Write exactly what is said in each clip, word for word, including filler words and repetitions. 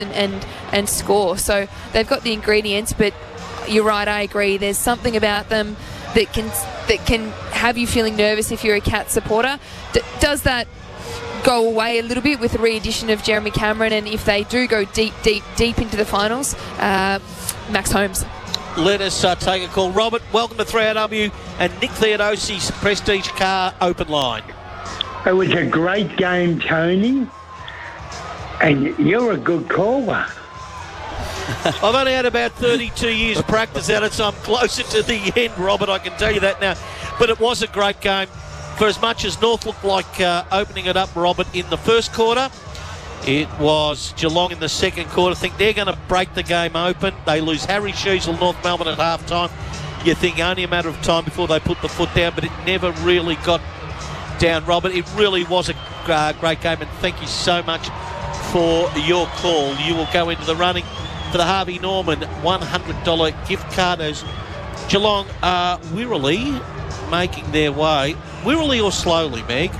and, and, and score. So they've got the ingredients, but you're right, I agree. There's something about them that can that can have you feeling nervous if you're a Cats supporter. D- does that go away a little bit with the re-addition of Jeremy Cameron, and if they do go deep, deep, deep into the finals, uh, Max Holmes? Let us uh, take a call. Robert, welcome to three R W and Nick Theodosi's Prestige Car Open Line. It was a great game, Tony, and you're a good caller. I've only had about thirty-two years of practice at it, so I'm closer to the end, Robert, I can tell you that now. But it was a great game. For as much as North looked like uh, opening it up, Robert, in the first quarter, it was Geelong in the second quarter. I think they're going to break the game open. They lose Harry Sheasel, North Melbourne at half-time. You think only a matter of time before they put the foot down, but it never really got down, Robert. It really was a uh, great game, and thank you so much for your call. You will go into the running for the Harvey Norman one hundred dollars gift card as Geelong are wearily making their way. Wearily or slowly, Meg?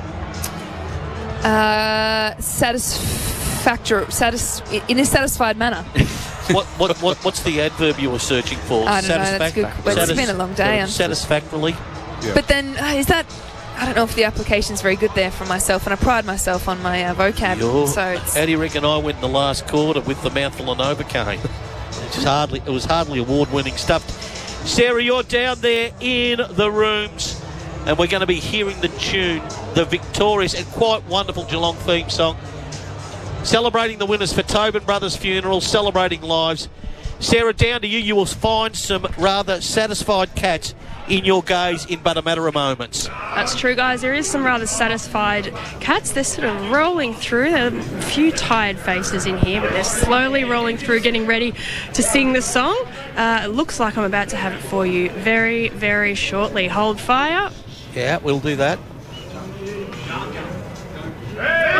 Uh, satisfactory, satis- in a satisfied manner. what, what what what's the adverb you were searching for? I don't know, that's good. Well, it's been a long day. Satisfactorily. Yeah. But then, uh, is that... I don't know if the application's very good there for myself, and I pride myself on my uh, vocab. You're, so it's... How do you reckon I went in the last quarter with the mouthful of Novocaine? It's hardly, it was hardly award-winning stuff. Sarah, you're down there in the rooms, and we're going to be hearing the tune, the victorious and quite wonderful Geelong theme song, celebrating the winners for Tobin Brothers Funeral, celebrating lives. Sarah, down to you. You will find some rather satisfied Cats in your gaze in but a matter of moments. That's true, guys. There is some rather satisfied Cats. They're sort of rolling through. There are a few tired faces in here, but they're slowly rolling through, getting ready to sing the song. Uh, it looks like I'm about to have it for you very, very shortly. Hold fire. Yeah, we'll do that. Hey!